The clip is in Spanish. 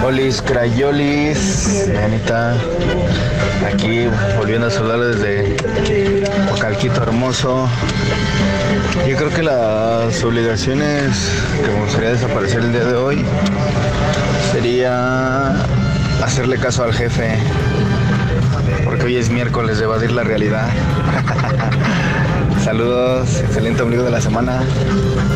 Olis Crayolis, Anita, aquí volviendo a saludar desde Ocalquito hermoso. Yo creo que las obligaciones que me gustaría desaparecer el día de hoy sería hacerle caso al jefe, porque hoy es miércoles de evadir la realidad. Saludos, excelente ombligo de la semana.